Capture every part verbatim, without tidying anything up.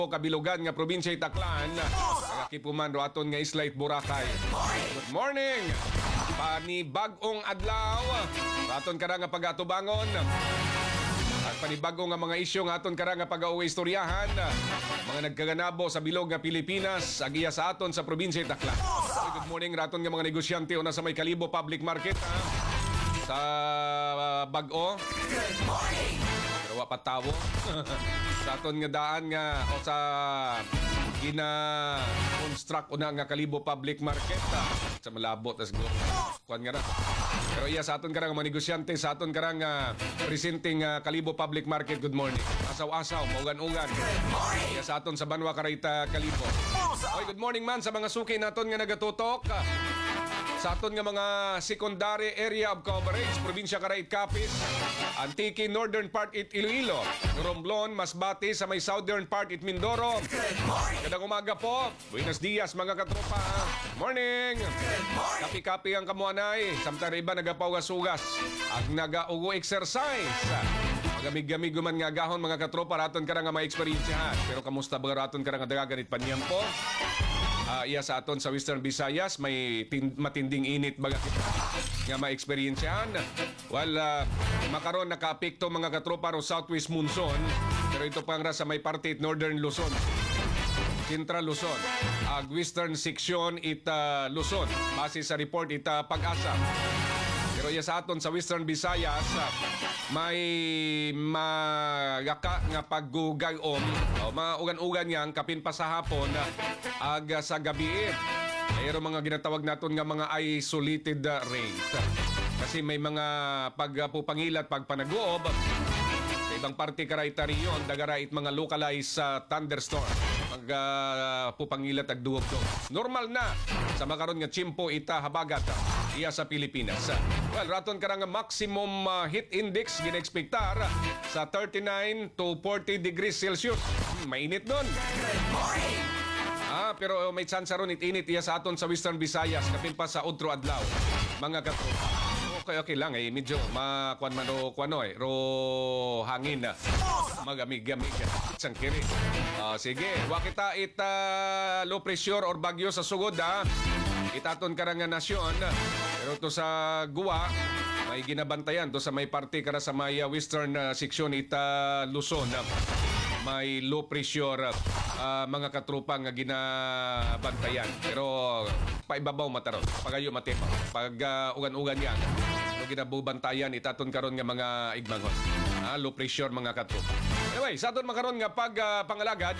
kabilugan nga probinsya Taclan. Nagakipuman ro aton nga Islay Boracay. Good morning. Panibag-ong adlaw. Aton kada nga pag-atubangon. At panibago nga mga isyu nga aton kara nga pag-auwi istoryahan. Mga nagkaganabo sa bilog nga Pilipinas, agiya sa aton sa probinsya Taclan. Good morning raton nga mga negosyante una sa may Kalibo Public Market ha? Sa uh, Bag-o. Good morning. Pero wa patawo. Sa aton nga daan nga o sa gina-construct una nga Kalibo Public Market ha? Sa malabot as go. Kuan nga na. Pero iya sa aton karang mga negosyante, sa aton karang uh, presenting uh, Kalibo Public Market, good morning. Asaw-asaw, maugan-ugan. Iya sa aton sa Banwa Karayta, Kalibo. Oy, good morning man sa mga suki naton nga nagatutok. Sa aton nga mga secondary area of coverage, probinsya Karayt, Capiz, Antique, northern part it Iloilo, Romblon, Masbate sa may southern part it Mindoro. Kadang umaga po, buenos dias mga katropa. Morning. Kapi-kapi ang kamuanay, samtang iba nagapawgas-ugas at nagaugo exercise. Magamig-gamig man nga gahon mga katropa raton ka nga may eksperyensyahan. Pero kamusta ba raton ka nga dagaganit panyampo? Uh, iya sa aton sa Western Visayas may tin- matinding init baga kita nga ma-experiensyahan. Well, uh, makaron naka-apekto mga katropa ro southwest monsoon, pero ito pang ra sa may parte it Northern Luzon, Central Luzon, ag Western section it uh, Luzon base sa report it uh, Pag-asa. Pero iya sa aton sa Western Visayas uh, may magaka nga paggugayom o maugan-ugan nga ang kapin pa sa hapon uh, aga sa gabi. Mayro mga ginatawag naton nga mga isolated uh, rain. Kasi may mga pagpupangilat, pagpanaguob sa ibang parte karayta riyon, dagarait mga localized uh, thunderstorm. Pagpupangilat uh, ag duob-duob. Normal na sa makaron nga tiyempo ita habagat uh, iya sa Pilipinas. Well, raton karang maximum uh, heat index gina-expectar sa thirty-nine to forty degrees Celsius. Hmm, mainit doon. Ah, pero uh, may chance ron it-init iya sa aton sa Western Visayas kapin pa sa Udro Adlaw. Mga katropa. Okay, okay lang eh. Medyo makuan man ro kuano eh. Ro hangin na. Magamig-gamig. Isang kiri. Uh, sige. Wa kita ita low pressure or bagyo sa sugod ha. Itaton karang nga nasyon. Pero to sa Guwa, may ginabantayan. To sa may parte kara sa may uh, western uh, section ita Luzon. Uh, may low pressure uh, mga katrupa nga ginabantayan. Pero paibabaw mataron. Pagayo matema. Pag uh, ugan-ugan yan. So ginabubantayan itaton karon nga mga igmangon. Uh, low pressure mga katrupa. Anyway, sa aton makaron nga pag uh, pangalagad.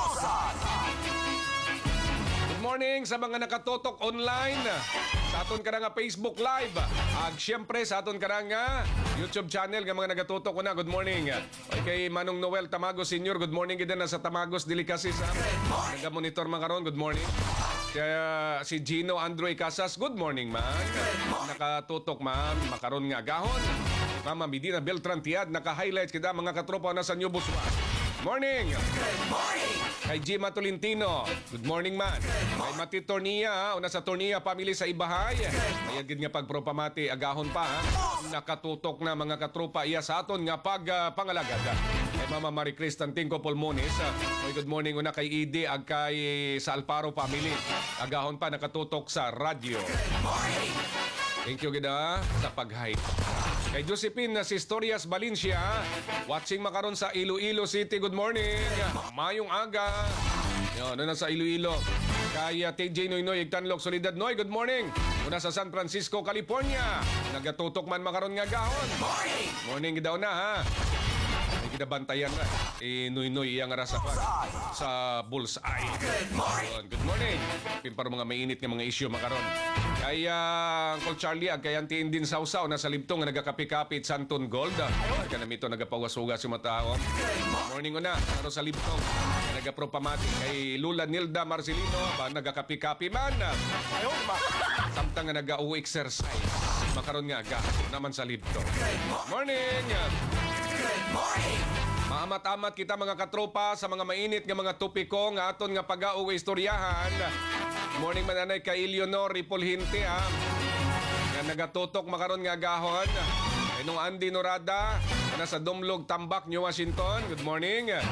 Good morning sa mga nakatotok online. Sa aton ka nga Facebook Live. Ag siyempre sa aton ka nga YouTube channel nga mga nagatutok ko na. Good morning. Okay, kay Manong Noel Tamagos Senior. Good morning din na sa Tamagos Delicacies. Naga-monitor man karon. Good morning. Kaya si Gino Androy Casas. Good morning man. Nakatutok man. Makaron nga gahon. Mama Medina Beltran Tiad. Naka-highlights kita mga katropa na sa New Buswa. Morning. Good morning. Kay Jima Tolentino. Good morning man. Kay Mati Tornia, una sa Tornia family sa Ibahay. Ayan gid nga pagpropamati agahon pa ha. Nakatutok na mga katropa iya sa aton nga pag uh, pangalagad. Kay Mama Marie Cristan Tinko Pulmones. Uh, good morning una kay Idi ag kay sa Alparo family. Agahon pa nakatutok sa radyo. Good morning. Thank you gida sa pag-hype. Kay Josephine na si Historias Valencia, watching makaron sa Iloilo City. Good morning. Mayong aga. Yo, na sa Iloilo. Kay uh, T J Noy Noy Igtanlok Solidad Noy. Good morning. Una sa San Francisco, California. Nagatutok man makaron nga gahon. Morning. Morning daw na ha. May kinabantayan na. Eh, Noy Noy iyang rasa pa sa Bullseye. Good morning. Good morning. Pimpar mga mainit nga mga issue makaron. Kaya Uncle Charlie ag kay antiin din sausaw na sa libtong nga nagakapi-kapit Santon Gold. Ay kanamito nagapawas-ugas yung matao. Morning una ano sa libtong nagapropamati kay Lula Nilda Marcelino ba nagakapi-kapi man. Ayon ba. Samtang nga nag-u exercise. Makaron nga aga naman sa libtong. Morning. Good morning. Maamat-amat kita mga katropa sa mga mainit nga mga topiko nga aton nga pag-u istoryahan. Morning mananay kay Eleonor Ripolhinte ha. Nga nagatutok makaron nga gahon. Kay nung Andy Norada na sa Dumlog, Tambak, New Washington. Good morning.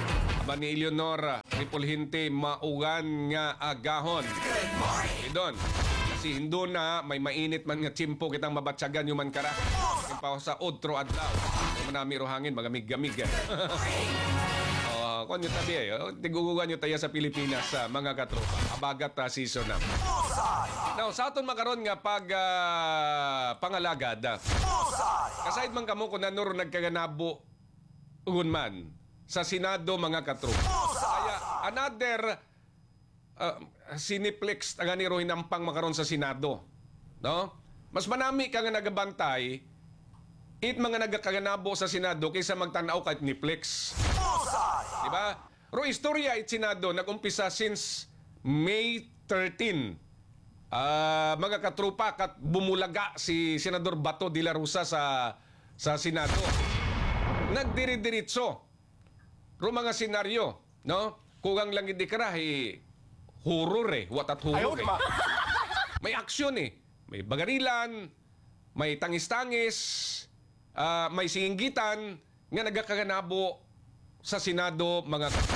Bani Eleonora, Ripolhinte, Maugan nga agahon. Good morning. Idon, kasi hindo na, may mainit man nga tsimpo kitang mabatsagan yung man kara. Yung pa sa odtro adlaw. Yung manami ro hangin, magamig-gamig. Eh. Oh, kung nyo tabi eh, oh, tigugugan nyo tayo sa Pilipinas sa mga katropa. Abagat uh, season na. Now, sa aton makaroon nga pag uh, pangalagad, uh, kasahit man kamo kung nanuro nagkaganabo ugon man sa Senado mga katropa. Kaya another uh, Cineplex nga ni Roy Nampang makaroon sa Senado. No? Mas manami ka nga nagabantay it mga nagkaganabo sa Senado kaysa magtanaw kahit ni Plex. Diba? Ro istorya it Senado nag-umpisa since May thirteenth. Uh, mga katrupa kat bumulaga si Senador Bato de la Rosa sa sa Senado. Nagdiri-diritso. Ro mga senaryo, no? Kugang lang hindi karahi horror eh, what at horror eh. May aksyon eh. May bagarilan, may tangis-tangis, uh, may singgitan nga nagakaganabo sa Senado mga katrupa.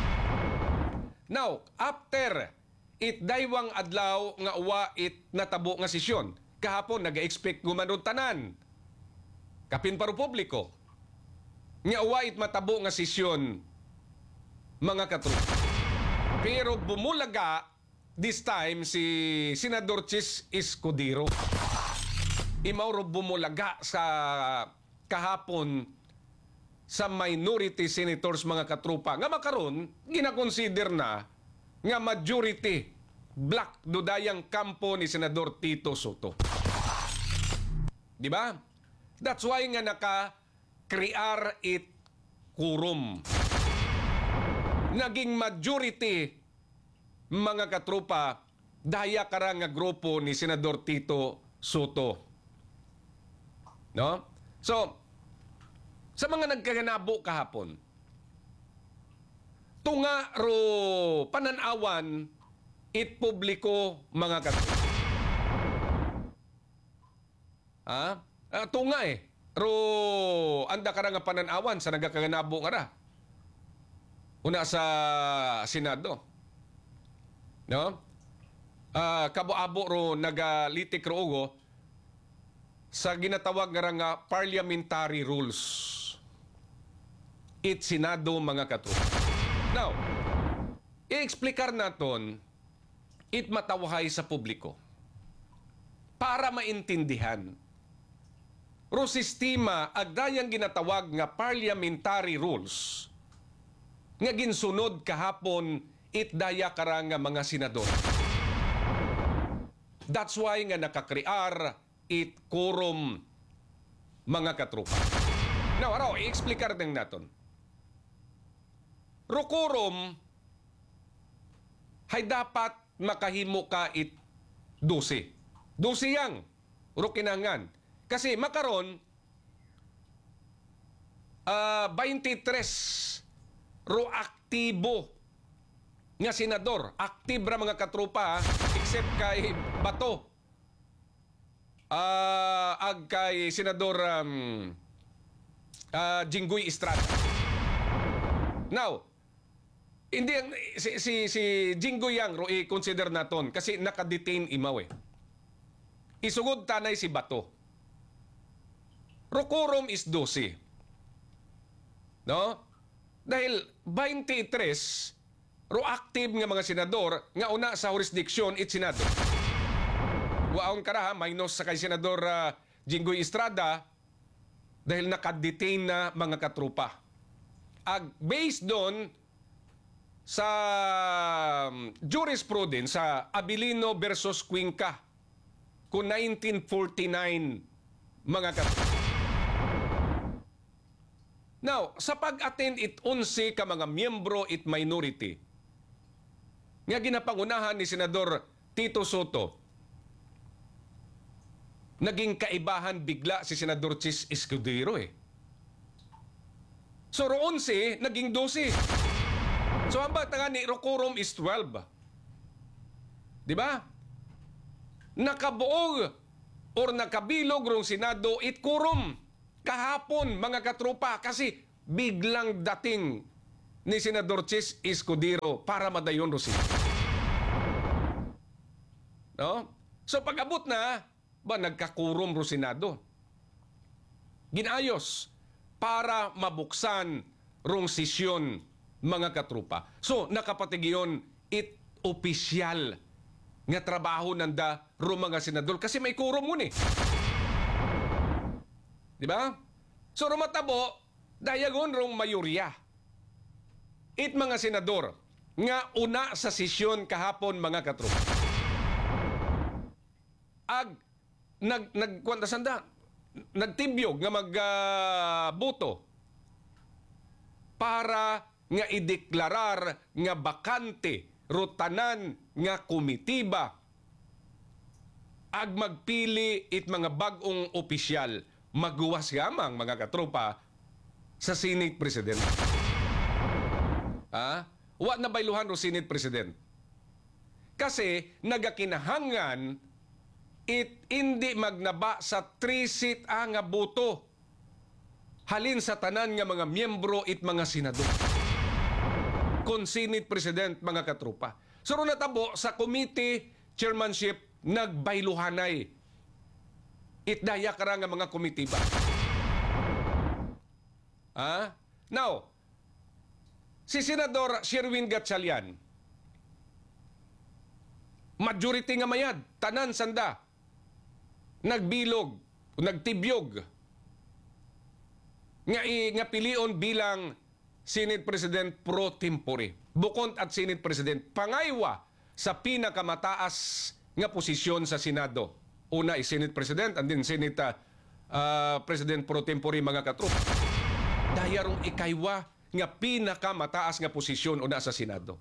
Now, after it daywang adlaw nga uwa it natabo nga sesyon. Kahapon naga-expect gumanon tanan. Kapin paro publiko. Nga uwa it matabo nga sesyon mga katrupa. Pero bumulaga this time si Senador Chis Escudero. Imauro bumulaga sa kahapon sa minority senators mga katrupa. Nga makaron ginakonsider na nga majority black dudayang kampo ni Senador Tito Soto. Di ba? That's why nga naka-crear it quorum. Naging majority mga katrupa daya karang nga grupo ni Senador Tito Soto. No? So, sa mga nagkaganabo kahapon, tunga ro pananawan it publiko mga katrupa. Ha? Ah, tunga eh. Ro anda ka nga pananawan sa nagkaganabo nga ra. Una sa Senado. No? Ah, kabo-abo ro nagalitik ro ugo sa ginatawag nga nga parliamentary rules. It Senado mga katrupa. Now, i-explikar naton it matawahay sa publiko para maintindihan. Ro sistema agdayang ginatawag nga parliamentary rules nga ginsunod kahapon it daya karang nga mga senador. That's why nga nakakrear it quorum mga katrupa. Now, araw, i-explikar din naton. Ro quorum hay dapat makahimo ka it dose. Dose yang ro kinangan. Kasi makaron uh, twenty-three ro aktibo nga senador. Aktibo ra mga katrupa except kay Bato. Uh, ag kay Senador um, uh, Jinggoy Estrada. Now, hindi ang si si, si Jinggoy yang ro i-consider naton kasi naka-detain imaw eh. Isugod tanay si Bato. Ro quorum is twelve. No? Dahil twenty-three ro active nga mga senador nga una sa jurisdiction it Senado. Waon karaha minus sa kay Senador uh, Jinggoy Estrada dahil naka-detain na mga katrupa. Ag based doon sa um, jurisprudence sa Abilino versus Cuenca kung nineteen forty-nine mga katrupa. Now, sa pag-attend it unsi ka mga miyembro it minority nga ginapangunahan ni Senador Tito Soto, naging kaibahan bigla si Senador Chis Escudero eh. So, roon si, naging twelve. So, ang bata nga ni quorum is twelve. Di ba? Nakabuog or nakabilog rong Senado it quorum kahapon mga katrupa kasi biglang dating ni Senador Chis Escudero para madayon Rosin. No? So pag-abot na, ba nagkakurom ro Senado. Ginayos para mabuksan rong sesyon mga katrupa. So nakapatigiyon it opisyal nga trabaho nanda ro mga senador kasi may kurom mo ni. Di ba? So rumatabo dayagon rong mayorya. It mga senador nga una sa sesyon kahapon mga katrupa. Ag nag nagkwanta sanda nagtibyog nga magboto uh, para nga ideklarar nga bakante rutanan nga komitiba ag magpili it mga bag-ong opisyal maguwas gamang mga katropa sa Senate President. Ah, wa na bayluhan ro Senate President. Kasi nagakinahangan it hindi magnaba sa three seat ah, nga boto halin sa tanan nga mga miyembro it mga senador kon Senate President mga katrupa. So ro natabo sa committee chairmanship nagbayluhanay it daya kara nga mga komitiba. Ah? Now, si Senador Sherwin Gatchalian majority nga mayad tanan sanda nagbilog, nagtibyog nga, i, nga pilion bilang Senate President pro tempore. Bukod at Senate President, pangaywa sa pinakamataas nga posisyon sa Senado. Una is Senate President and then Senate uh, uh, President pro tempore mga katrup. Dayarong ikaywa nga pinakamataas nga posisyon una sa Senado.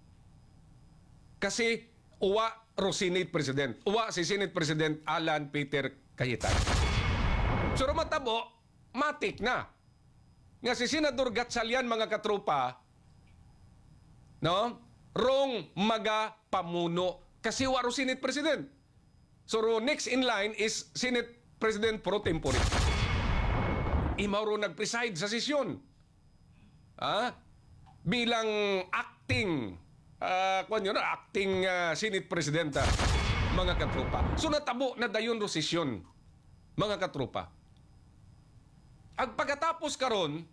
Kasi uwa ro Senate President. Uwa si Senate President Alan Peter Cayetano. So matabo, matik na. Nga si Senador Gatchalian mga katropa, no? Rong maga pamuno kasi uwa ro Senate President. So ro next in line is Senate President pro tempore. Imaw ro nag-preside sa sesyon. Ah? Bilang acting Uh, kung yun, acting uh, Senate President, uh, mga katropa. So natabo na dayon ro sesyon, mga katropa. Ag pagkatapos karon,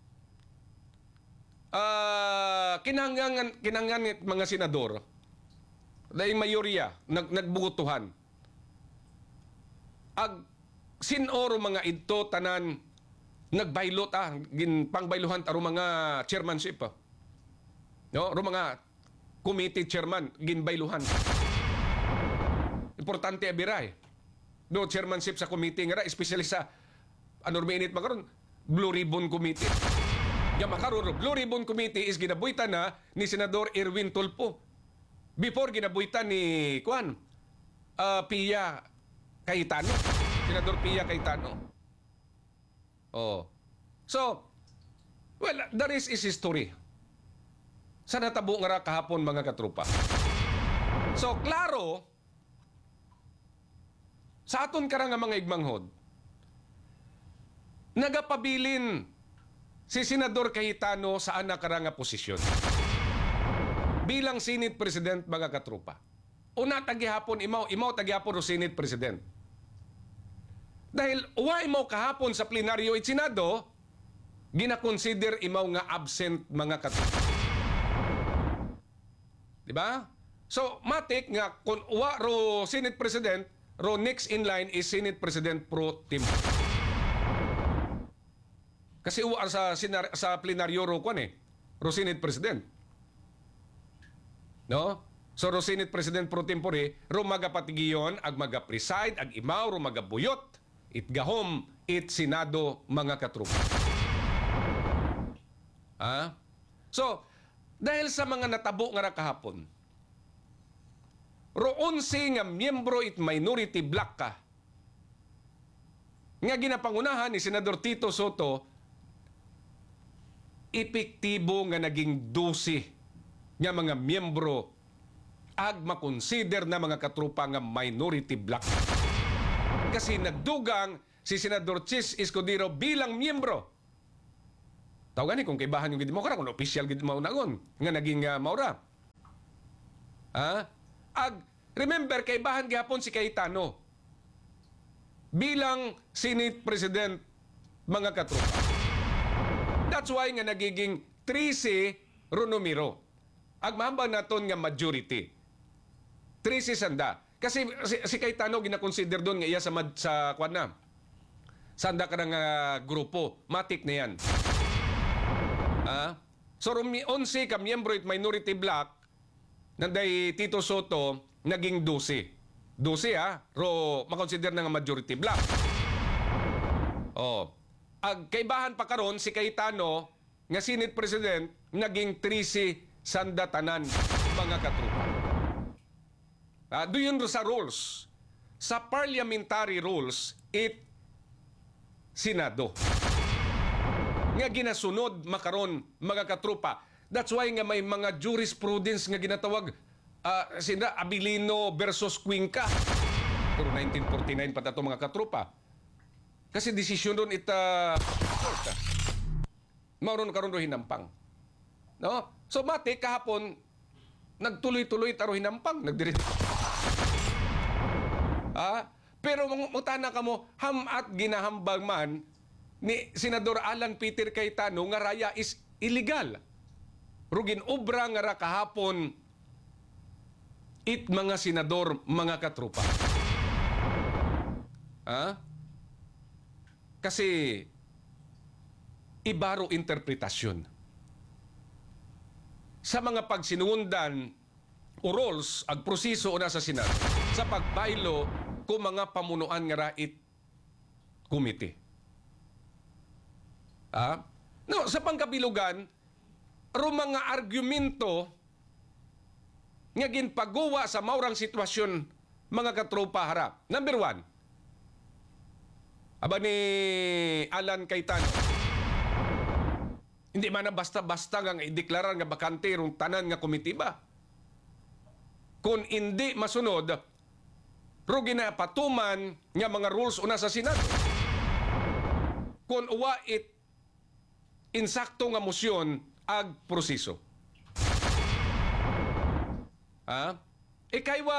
uh, kinangangan, kinangan mga senador, dahil mayorya, nag, nagbugutuhan. Ag sinoro mga ito tanan, nagbaylot, ah, gin, pangbayluhan taro mga chairmanship. Ah. No? Ro mga committee chairman, ginbayluhan. Importante abiray. Do chairmanship sa committee nga ra, especially sa ano minute makaron, Blue Ribbon Committee. Ya makaron, Blue Ribbon Committee is ginabuitan na ni Senador Erwin Tulfo. Before ginabuitan ni Kuan, uh, Pia Cayetano. Senador Pia Cayetano. Oh. So, well, the rest is history. Sa natabo nga ra kahapon mga katrupa. So, klaro, sa aton kara nga mga igmanghod, nagapabilin si Senador Cayetano sa anak kara nga posisyon. Bilang Senate President mga katrupa. Una tagihapon imaw, imaw tagihapon o Senate President. Dahil uwa imaw kahapon sa plenaryo at Senado, gina-consider imaw nga absent mga katrupa. Diba? So, matik nga, kung uwa ro Senate President, ro next in line is Senate President pro tempore. Kasi uwa sa, sa plenaryo ro kwan eh, ro Senate President. No? So, ro Senate President pro tempore, ro magapatigiyon, ag magapreside, ag imaw, ro magabuyot, it gahom, it Senado mga katrupa. Ha? So, dahil sa mga natabo nga ra kahapon, roon si nga miyembro it minority block ka, nga ginapangunahan ni Senador Tito Soto, epektibo nga naging dosi nga mga miyembro ag makonsider na mga katrupa nga minority block. Kasi nagdugang si Senador Chis Escudero bilang miyembro Tao gani kung kaibahan yung gid mo kara kung official gid mo nagon nga naging uh, maura. Ha? Ag remember kaibahan gihapon si Cayetano bilang Senate President mga katropa. That's why nga nagiging thirteen ro numero. Ag mahambang naton nga majority. thirteen sanda. Kasi si, si Cayetano gina-consider doon nga iya sa mad, sa kwan na. Sanda ka ng uh, grupo, matik na yan. Ah? So rumi eleven ka miyembro it minority block nanday Tito Soto naging twelve. twelve ha, ro makonsider na nga majority block. Oh. Ag kaibahan pa karon si Cayetano nga Senate President naging thirteen sanda tanan mga katrupa. Ah, doon sa rules. Sa parliamentary rules, it Senado. Nga ginasunod makaron mga katrupa. That's why nga may mga jurisprudence nga ginatawag uh, sina Abilino versus Cuenca. Pero nineteen forty-nine pa tato mga katrupa. Kasi desisyon doon ita court. Mauron karon ro hinampang. No? So mati kahapon nagtuloy-tuloy taro hinampang, nagdiri. Ah, pero mutana ka mo ham at ginahambag man ni Senador Alan Peter Cayetano nga raya is illegal. Rugin obra nga ra kahapon it mga senador, mga katropa. Ha? Kasi ibaro interpretasyon. Sa mga pagsinundan o roles ag proseso una sa Senado sa pagbaylo ko mga pamunuan nga ra it committee. Ah? No, sa pangkabilugan, ro mga argumento nga ginpagawa sa maurang sitwasyon mga katropa harap. Number one, aba ni Alan Cayetano, hindi man na basta-basta nga ideklara nga bakante rong tanan nga komitiba. Kung hindi masunod, ro ginapatuman nga mga rules una sa Senado. Kung uwa it insakto nga motion ag proseso. Ha? Ikaywa,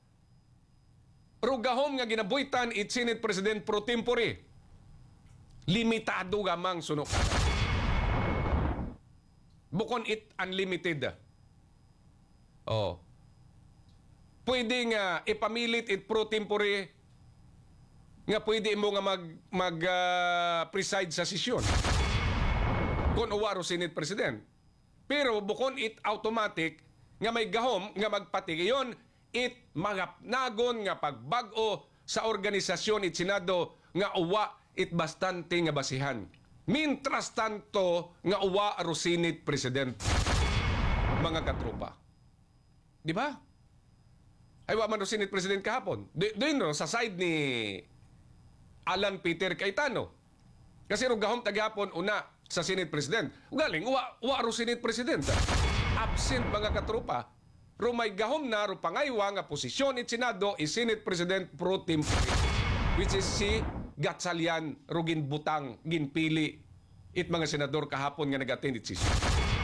rugahom nga ginabuitan it Senate President pro tempore. Limitado gamang sunok. Bukon it unlimited. Oh. Pwede nga ipamilit it pro tempore nga pwede mo nga mag, mag uh, preside sa sesyon. Kung uwaro Senate President. Pero bukon it automatic nga may gahom nga magpatigayon it magapnagon nga pagbag-o sa organisasyon it Senado nga uwa it bastante nga basihan. Mintras tanto nga uwa aro Senate President. Mga katropa. Di ba? Ay wa man ro Senate President kahapon. Doon no, sa side ni Alan Peter Cayetano. Kasi ro gahom tagahapon una sa Senate President. Ugaling, uwa, uwa ro Senate President. Absent mga katropa. Ro may gahom na ro pangaywa nga posisyon it Senado is Senate President pro tempore. Which is si Gatchalian ro ginbutang, ginpili it mga senador kahapon nga nag-attend it session.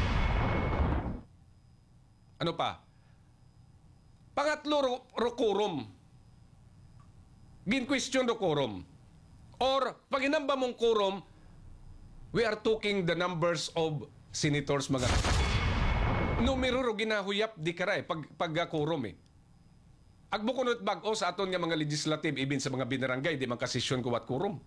Ano pa? Pangatlo ro, ro quorum. Gin-question ro quorum. Or pag hinamba mong quorum, we are talking the numbers of senators mga numero ro ginahuyap di karay pag pag quorum eh. Agbukunot bag-o sa aton nga mga legislative even sa mga binarangay di man kasesyon ko wat quorum.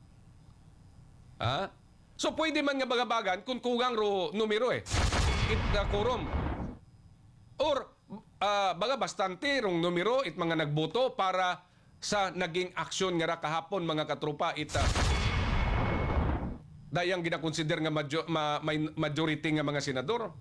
Ha? So pwede man nga bagabagan kung kugang ro numero eh. It the quorum. Or uh, baga bastante rong numero it mga nagboto para sa naging aksyon nga ra kahapon mga katropa it uh, dayang gina-consider nga majo, ma, may majority nga mga senador.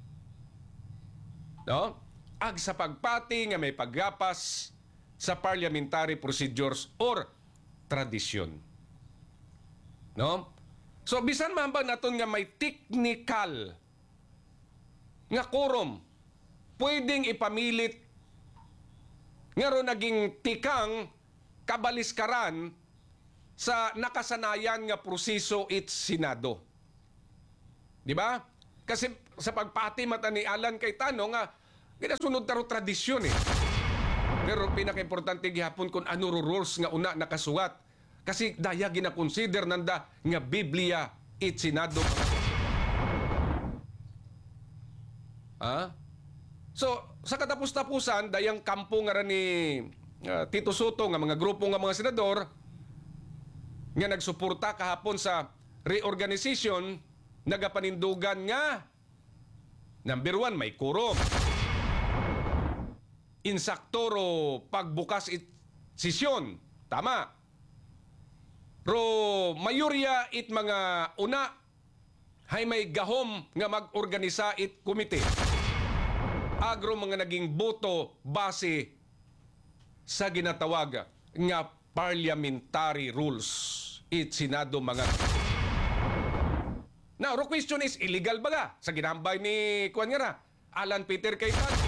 No? Ag sa pagpati nga may paggapas sa parliamentary procedures or tradisyon. No? So bisan man ba naton nga may technical nga quorum pwedeng ipamilit nga ro naging tikang kabaliskaran sa nakasanayan nga proseso it Senado. Di ba? Kasi sa pagpati mata ni Alan Cayetano nga, ginasunod taro tradisyon eh. Pero pinaka-importante gihapon kung ano ro rules nga una nakasuwat. Kasi daya gina-consider nanda nga Biblia it Senado. Ha? So, sa katapos-tapusan, dayang kampo nga rin ni uh, Tito Soto nga mga grupo nga mga senador nga nagsuporta kahapon sa reorganization, nagapanindugan nga number one, may quorum. Insaktoro pagbukas it sesyon. Tama. Ro mayorya it mga una hay may gahom nga mag-organisa it komite. Agro mga naging boto base sa ginatawag nga parliamentary rules it Senado mga. Now, the question is, illegal ba ga sa ginambay ni Kuan nga ra, Alan Peter Cayetano?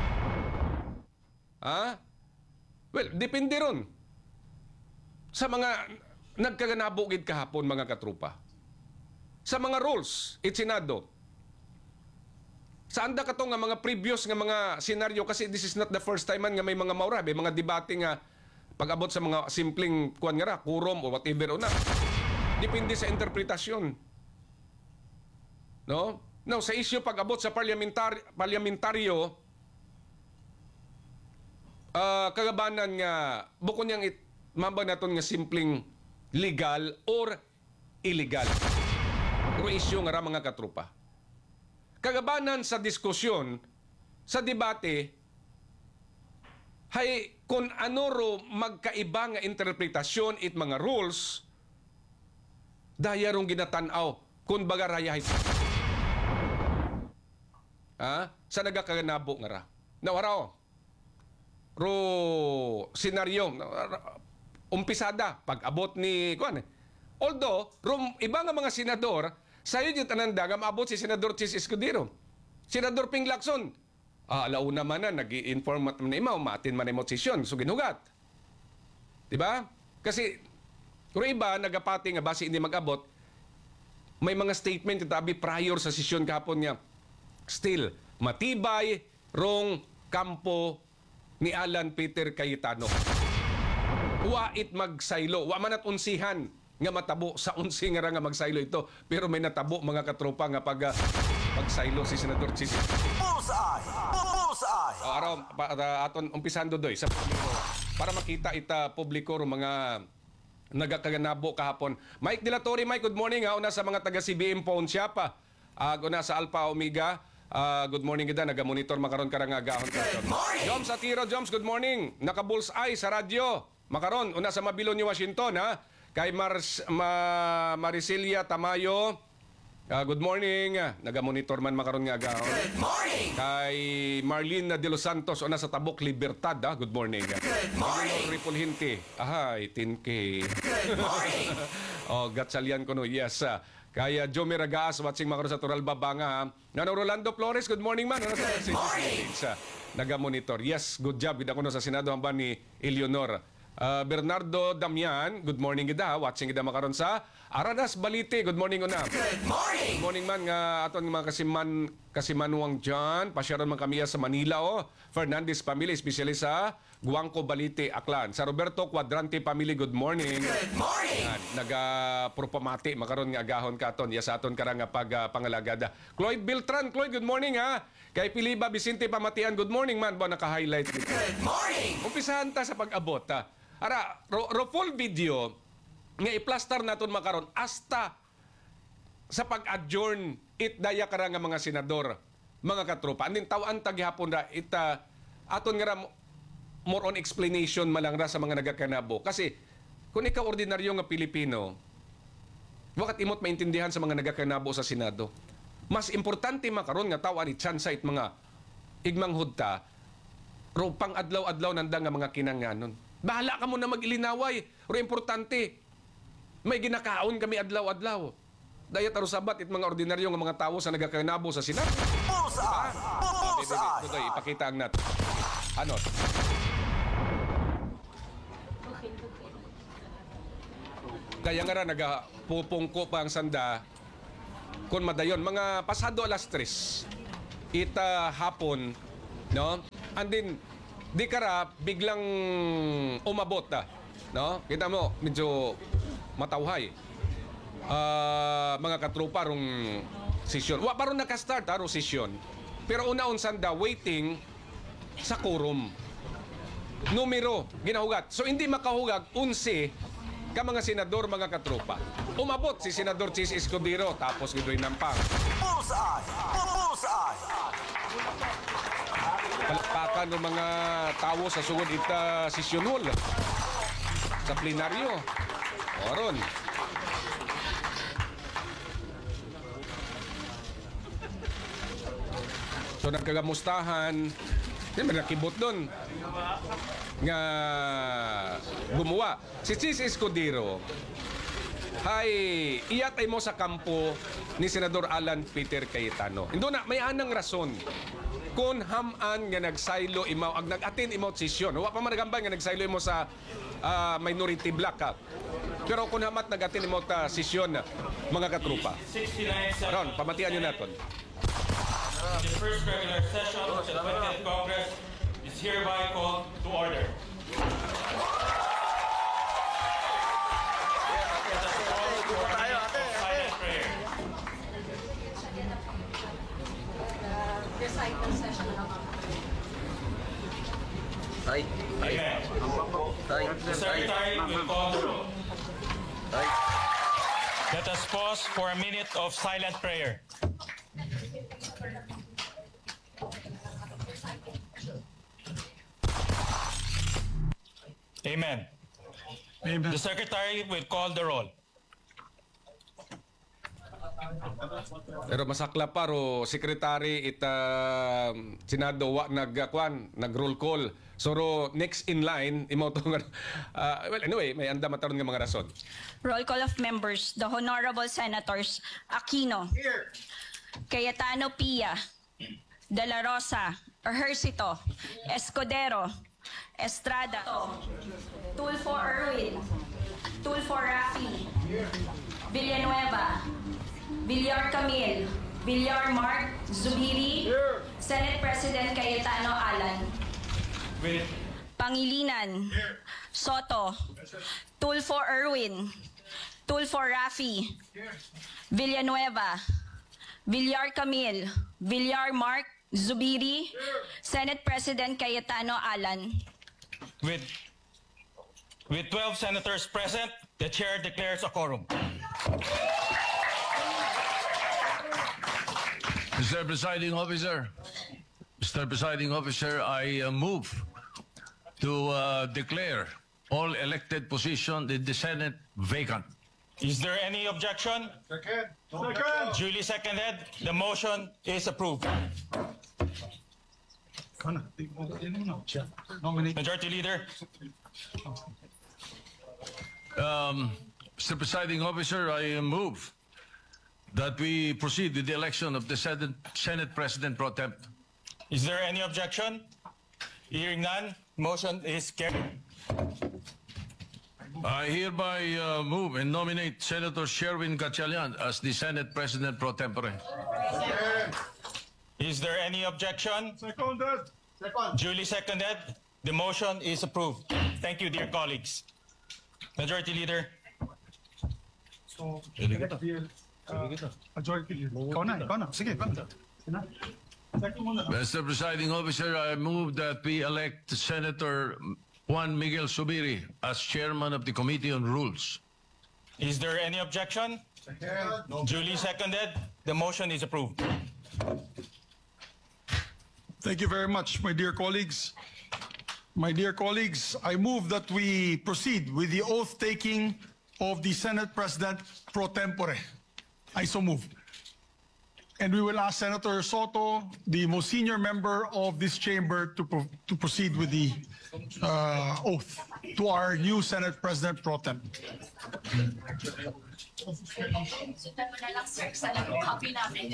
Ha? Well, depende ron sa mga nagkaganabugid kahapon mga katrupa. Sa mga rules it Senado. Saan da ka to nga mga previous nga mga senaryo, kasi this is not the first time man nga may mga maura, may mga debate nga pag-abot sa mga simpleng kuan nga ra, quorum o whatever o na. Depende sa interpretasyon. No? No, sa issue pag-abot sa parliamentar parliamentaryo, uh, kagabanan nga bukod niyang it, mamba naton nga simpleng legal or illegal. Pero issue nga ra mga katrupa. Kagabanan sa diskusyon, sa debate, hay kung ano ro magkaiba nga interpretasyon it mga rules, daya rong ginatanaw kung baga rayahay. Ha? Sa nagakaganabo nga ra. Nawaraw. Ro senaryo, umpisada, pag-abot ni, kuan eh. Although, ro, iba nga mga senador, sayo yung tananda nga maabot si Senador Chis Escudero. Senador Ping Lacson, ah, alauna man na, nag-i-inform man na ima, umatin man na emosisyon, so ginugat. Diba? Kasi, kung iba, nagapati nga base hindi mag-abot, may mga statement yung tabi prior sa sesyon kahapon niya. Still, matibay rong kampo ni Alan Peter Cayetano. Wa it magsaylo, wa man at unsihan nga matabo sa unsi nga ra nga magsaylo ito, pero may natabo mga katropa nga pag uh, pagsaylo si Senador Chis. Bullseye! Bullseye! O, araw, pa, uh, aton umpisan dodoy sa publiko para makita ita publiko ro mga nagakaganabo kahapon. Mike Dilatori, Mike, good morning ha. Una sa mga taga C B M phone shop pa. Uh, una sa Alpha Omega. Uh, good morning kita, naga-monitor makaron ka nga agahon ka. Good morning! Joms Atiro, Joms, good morning. Naka-bullseye sa radyo. Makaron, una sa Mabilon, New Washington ha. Kay Mars, Ma, Maricilia Tamayo, uh, good morning. Naga-monitor man makaron nga agahon. Good morning! Kay Marlene de los Santos, una sa Tabok Libertad, ha? Good morning. Good morning! Ripol Hinti, ahay, ten K. Good morning! Oh, gatsalian ko no, yes. ah. Kaya Joe Miragaas, watching makaroon sa Tural Babanga. Ha? Nano Rolando Flores, good morning man. Ano sa Good morning! sa naga-monitor. Yes, good job. Bida ko no sa Senado hamba ni Eleonor. Uh, Bernardo Damian, good morning gida. Watching gida makaroon sa Aradas Balite. Good morning una. Good morning! Good morning man nga aton mga kasiman kasimanuang John. Pasyaron man kami sa Manila oh. Fernandez family, especially sa Guangco Balite, Aklan. Sa Roberto Cuadrante family, good morning. Good morning! Yan, naga-propamati makaron nga agahon katon ya sa aton karang nga pag uh, pangalagada. Cloyd Beltran, Cloyd, good morning ha. Kay Piliba Vicente Pamatian, good morning man. Ba naka-highlight dito. Good morning! Umpisahan ta sa pag-abot ha. Ara, ro, ro full video nga i-plaster naton makaron hasta sa pag-adjourn it daya kara nga mga senador, mga katropa. Andin tawan ta gihapon ra ita aton nga ra more on explanation malang ra sa mga nagakanabo. Kasi kung ikaw ordinaryo nga Pilipino, wakat imot maintindihan sa mga nagakanabo sa Senado. Mas importante makaron nga tawan ni tsansa it mga igmang hudta ro pang adlaw-adlaw nanda nga mga kinanganon. Bahala ka mo na mag-ilinaway. Pero importante, may ginakaon kami adlaw-adlaw. Dayat aro sabat it mga ordinaryo nga mga tao sa nagakanabo sa Senado. Bullseye! Bullseye! Tutoy, ipakita ang nat. Ano? Kaya nga ra nagapupungko pa ang sanda kung madayon mga pasado alas tres ita hapon, no? And then di kara biglang umabot ta, no? Kita mo medyo matawhay. Ah, mga katrupa rong sesyon. Wa paron naka-start ha, rong sesyon. Pero una-un sanda waiting sa quorum. Numero ginahugat. So hindi makahugag unse ka mga senador, mga katrupa. Umabot si Senador Chis Escudero tapos gidoy nampang. Bullseye! Bullseye! Palakpakan ng mga tao sa sugod ita session hall sa plenaryo. Oron. So nagkagamustahan, di ba nakibot doon nga gumawa. Si Chis Escudero, hay, iyatay mo sa kampo ni Senador Alan Peter Cayetano. Indo na, may anang rason kung haman nga nagsaylo imaw, ag nag-attend imaw sesyon. Wa pa man nagambay nga nagsaylo imo sa ah, minority black cap. Pero kung hamat nag-attend imaw ta sesyon, mga katrupa. sixty-nine Ron, pamatian nyo naton. The first regular session of the twentieth Congress is hereby called to order. Let us call for a minute of silent prayer. Recital session lang ako. Tay, Amen. tay, The Secretary will call the roll. tay. Let us pause for a minute of silent prayer. Amen. The Secretary will call the roll. Pero masakla pa ro secretary ita um, Senado wa nagkwan nag roll call. So ro next in line imo to nga uh, well anyway may anda mataron nga mga rason. Roll call of members. The Honorable Senators Aquino, Cayetano Pia, De La Rosa, Ejercito, Escudero, Estrada, Tulfo Erwin, Tulfo Rafi, Villanueva, Villar Camil, Villar Mark Zubiri, Senate President Cayetano Alan, With Pangilinan, Soto, Tulfo Erwin, Tulfo Rafi, Villanueva, Villar Camil, Villar Mark Zubiri, Senate President Cayetano Alan. With, with twelve senators present, the chair declares a quorum. Mister Presiding Officer, Mister Presiding Officer, I uh, move to uh, declare all elected positions in the Senate vacant. Is there any objection? Second. Second. Duly seconded. The motion is approved. Nominate. Majority Leader, Um, Mister Presiding Officer, I move that we proceed with the election of the Senate, Senate President Pro Temp. is there any objection? Hearing none, motion is carried. I hereby uh, move and nominate Senator Sherwin Gatchalian as the Senate President Pro Tempore. Is there any objection? Seconded. Second. Duly seconded. The motion is approved. Thank you, dear colleagues. Majority Leader, So, elect the uh, majority leader. Ikaw na, ikaw na. Sige, ikaw na. Sige na. Second muna. Mister Presiding Officer, I move that we elect Senator Juan Miguel Subiri as Chairman of the Committee on Rules. is there any objection? Second. Duly seconded. The motion is approved. Thank you very much, my dear colleagues. My dear colleagues, I move that we proceed with the oath-taking of the Senate President pro tempore. I so move. And we will ask Senator Soto, the most senior member of this chamber, to, pro- to proceed with the uh, oath to our new Senate President pro temp. Sundan mo na lang, sir, sa lang copy namin.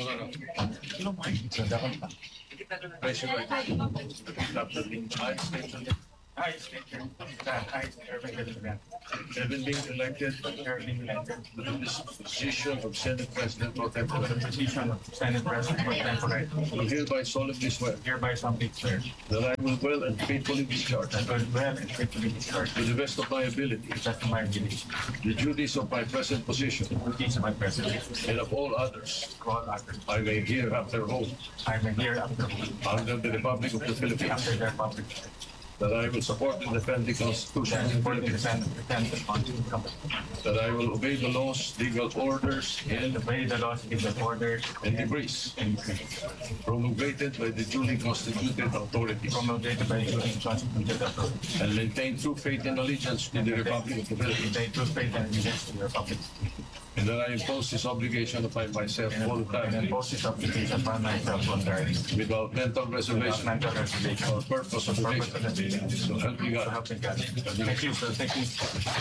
I, Speaker. I, Irving Villarreal. Having been elected Irving Villarreal. to this position of Senate President pro tempore, The position of Senate President pro tempore, do hereby solemnly swear hereby solemnly swear that I will well and faithfully discharge, that I will well and faithfully discharge to the best of my ability, to the best of my ability the duties of my present position, the duties of my President, and of all others to all others. I may hereafter hold I am here after under the Republic of the Philippines, after their public. that I will support and defend the Constitution of the For the Philippines, defense defend the Constitution. that I will obey the laws, legal orders, And and obey the laws, legal orders, and decrees and promulgated by the duly constituted authorities, promulgated by the constituted authority. and maintain true faith and allegiance to the Republic of the Philippines, They true faith and allegiance to the Republic. and that I impose this obligation upon myself And voluntarily, impose this obligation upon myself voluntarily. without mental Without reservation mental reservation. or purpose of For evasion. purpose of evasion. So help me So God. help me God. Thank you, sir. Thank you.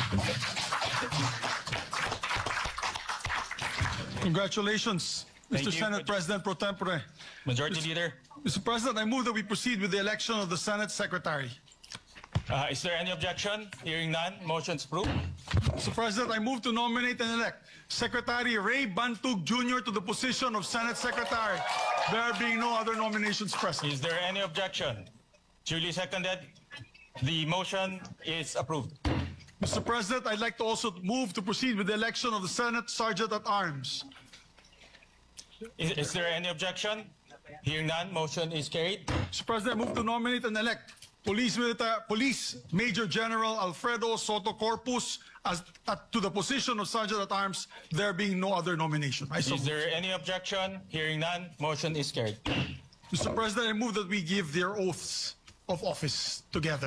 Congratulations, Thank Mister you. Senate President pro tempore. Majority Leader, Mister President, I move that we proceed with the election of the Senate Secretary. uh, is there any objection? Hearing none, motion's approved. Mister President, I move to nominate and elect Secretary Ray Bantug Junior to the position of Senate Secretary. There being no other nominations present. Is there any objection? Duly seconded. The motion is approved. Mister President, I'd like to also move to proceed with the election of the Senate Sergeant at Arms. Is, is there any objection? Hearing none, motion is carried. Mister President, I move to nominate and elect Police, Milita- Police Major General Alfredo Soto Corpus as, uh, to the position of Sergeant at Arms, there being no other nomination. I so Is move. there any objection? Hearing none, motion is carried. Mister President, I move that we give their oaths of office together.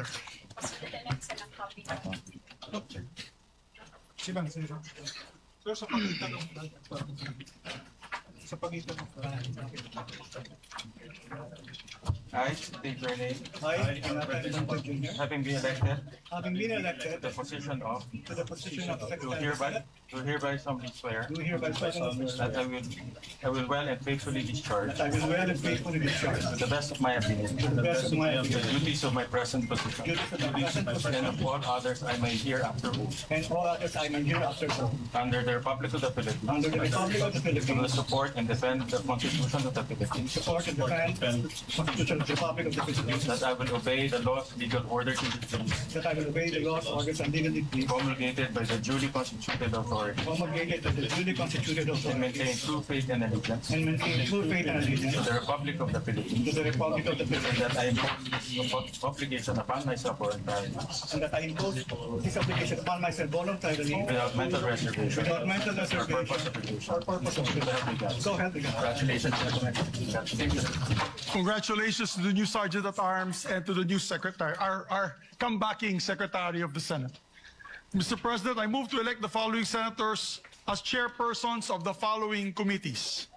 I state your name. I, Alfredo Junior, Having been elected having been to elected the position of, to the position of do Secretary hereby, of do hereby solemnly swear do hereby solemnly swear that I will, I will well and faithfully discharge that I will well and faithfully discharge to the best of my ability to the best of my the ability duties of my present position duties of my present and position of all others I may hereafter hold and all others I may hereafter do under the Republic of the Philippines. under the Republic of the To Philippines, support and defend the Constitution of the Philippines. support and defend the Constitution of the Republic of the Philippines, That I will obey the laws, legal orders, and decrees that I will obey the laws, orders, and legal decrees promulgated by the duly constituted authority promulgated by the duly constituted and authority maintain true faith and allegiance and maintain true faith and allegiance to the Republic of the Philippines. to the Republic of the And Philippines, that I impose this obligation upon myself voluntarily and that I impose this obligation upon myself voluntarily without mental reservation without mental or purpose reservation of evasion. or purpose of evasion. So help me God. Congratulations, gentlemen. Thank you. Congratulations to the new Sergeant at Arms and to the new Secretary, our, our comebacking Secretary of the Senate. Mister President, I move to elect the following senators as chairpersons of the following committees.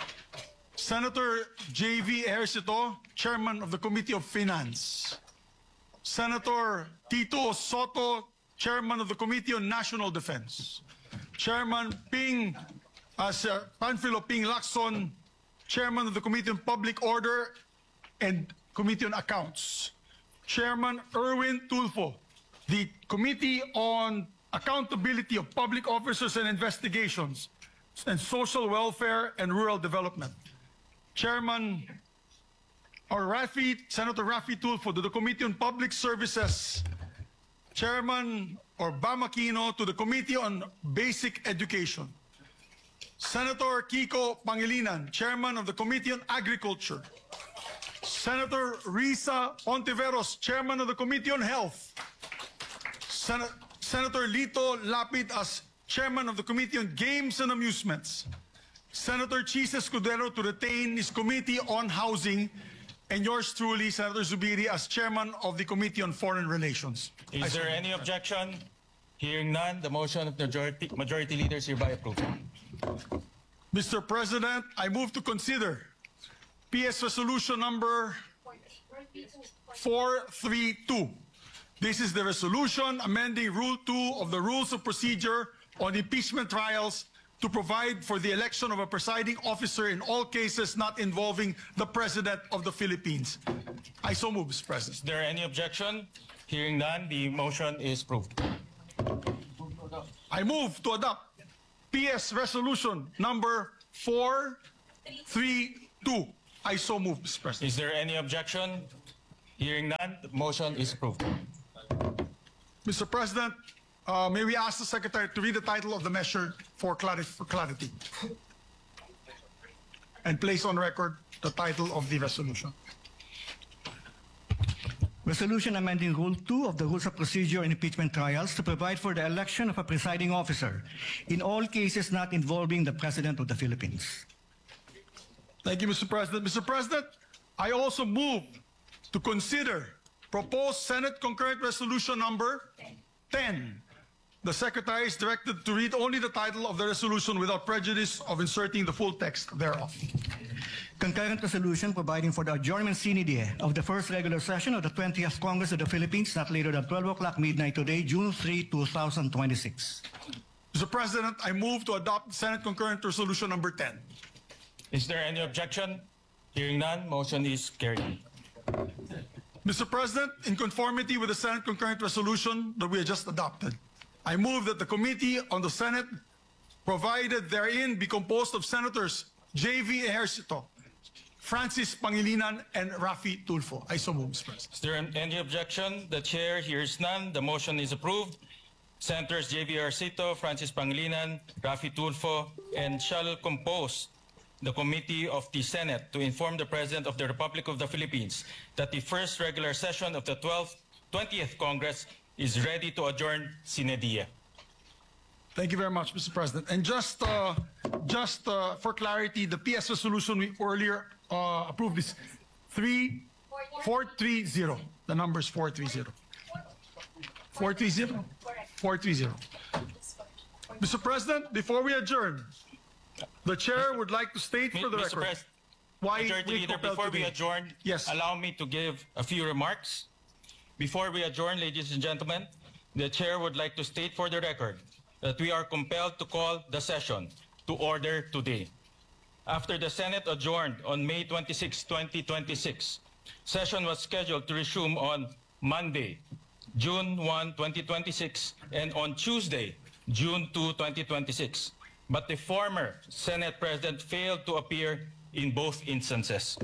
Senator J V Ejercito, Chairman of the Committee of Finance. Senator Tito Soto, Chairman of the Committee on National Defense. Chairman Ping, as uh, Panfilo Ping Lacson, Chairman of the Committee on Public Order and Committee on Accounts. Chairman Erwin Tulfo, the Committee on Accountability of Public Officers and Investigations and Social Welfare and Rural Development. Chairman or Rafi, Senator Rafi Tulfo to the Committee on Public Services. Chairman or Bamakino to the Committee on Basic Education. Senator Kiko Pangilinan, Chairman of the Committee on Agriculture. Senator Risa Ontiveros, Chairman of the Committee on Health. Sen- Senator Lito Lapid as Chairman of the Committee on Games and Amusements. Senator Chis Escudero to retain his Committee on Housing. And yours truly, Senator Zubiri, as Chairman of the Committee on Foreign Relations. Is there any objection? Hearing none, the motion of the majority, majority leader is hereby approved. Mister President, I move to consider P S Resolution number four three two. This is the resolution amending Rule two of the Rules of Procedure on impeachment trials to provide for the election of a presiding officer in all cases not involving the President of the Philippines. I so move, Mister President. Is there any objection? Hearing none, the motion is approved. I move to adopt P S Resolution number four three two. I so move, Mister President. Is there any objection? Hearing none, the motion is approved. Mister President, uh, may we ask the Secretary to read the title of the measure for, clari- for clarity? And place on record the title of the resolution. Resolution amending Rule two of the Rules of Procedure in Impeachment Trials to provide for the election of a presiding officer in all cases not involving the President of the Philippines. Thank you, Mister President. Mister President, I also move to consider proposed Senate concurrent resolution number ten. The Secretary is directed to read only the title of the resolution without prejudice of inserting the full text thereof. Concurrent resolution providing for the adjournment sine die of the first regular session of the twentieth Congress of the Philippines not later than twelve o'clock midnight today, June third, two thousand twenty-six. Mister President, I move to adopt Senate concurrent resolution number ten. Is there any objection? Hearing none, motion is carried. Mister President, in conformity with the Senate concurrent resolution that we have just adopted, I move that the Committee on the Senate, provided therein be composed of Senators J V Ejercito, Francis Pangilinan, and Rafi Tulfo. I so move, Mister President. Is there any objection? The chair hears none. The motion is approved. Senators J V Arcito, Francis Pangilinan, Rafi Tulfo, and shall compose the Committee of the Senate to inform the President of the Republic of the Philippines that the first regular session of the twentieth Congress is ready to adjourn sine die. Thank you very much, Mister President. And just, uh, just uh, for clarity, the P S resolution we earlier uh, approved is three four three zero. The number is four three zero. four three zero? four three zero. Mister President, before we adjourn, the chair would like to state for the Mister record President, why Majority we Leader, compelled before we today. adjourn, Yes. allow me to give a few remarks. Before we adjourn, ladies and gentlemen, the chair would like to state for the record that we are compelled to call the session to order today. After the Senate adjourned on May twenty-sixth, twenty twenty-six, session was scheduled to resume on Monday, June first, twenty twenty-six, and on Tuesday, June second, twenty twenty-six. But the former Senate President failed to appear in both instances.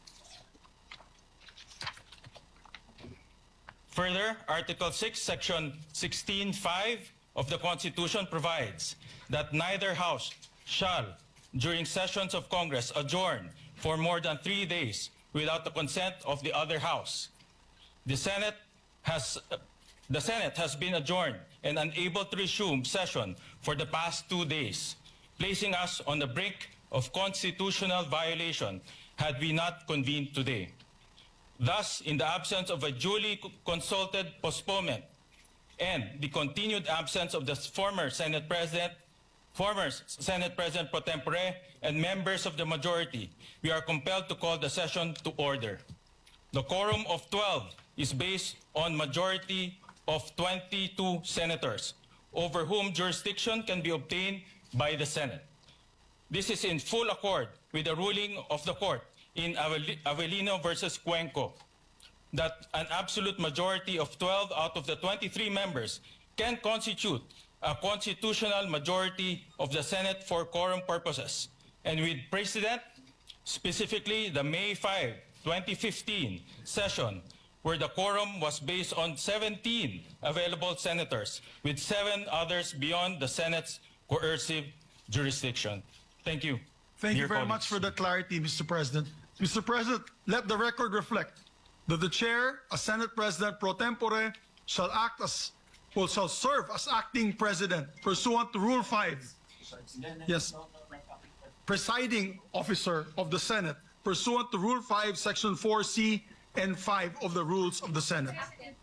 Further, Article six, Section sixteen point five of the Constitution provides that neither House shall, during sessions of Congress, adjourn for more than three days without the consent of the other House. The Senate has, uh, the Senate has been adjourned and unable to resume session for the past two days, placing us on the brink of constitutional violation had we not convened today. Thus, in the absence of a duly consulted postponement and the continued absence of the former Senate President, former Senate President pro tempore, and members of the majority, we are compelled to call the session to order. The quorum of twelve is based on majority of twenty-two senators, over whom jurisdiction can be obtained by the Senate. This is in full accord with the ruling of the court in Avellino versus Cuenco, that an absolute majority of twelve out of the twenty-three members can constitute a constitutional majority of the Senate for quorum purposes. And with precedent, specifically the May fifth, twenty fifteen session, where the quorum was based on seventeen available senators, with seven others beyond the Senate's coercive jurisdiction. Thank you. Thank you Dear very colleagues. much for that clarity, Mister President. Mister President, let the record reflect that the chair, as Senate President pro tempore, shall act as, well, shall serve as acting president pursuant to Rule five. Yes. Presiding officer of the Senate pursuant to Rule five, Section four C and five of the Rules of the Senate.